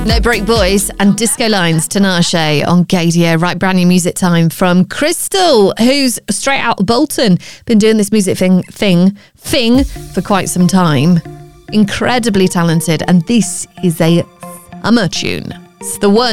No Break Boys and Disco Lines, Tinashe on Gaydio. Right, brand new music time from Crystal, who's straight out of Bolton. Been doing this music thing for quite some time. Incredibly talented, and this is a summer tune. It's the one.